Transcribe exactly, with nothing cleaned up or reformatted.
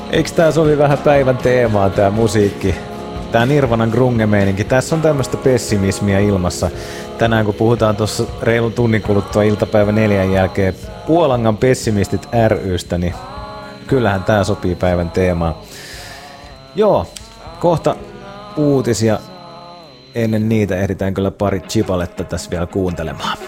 Eikö tää sovi vähän päivän teemaan tää musiikki? Tää Nirvanan grunge-meininki. Tässä on tämmöstä pessimismiä ilmassa. Tänään kun puhutaan tuossa reilun tunnin kuluttua iltapäivä neljän jälkeen Puolangan pessimistit ry:stä, niin kyllähän tää sopii päivän teemaan. Joo, kohta uutisia. Ennen niitä ehditään kyllä pari chipaletta tässä vielä kuuntelemaan.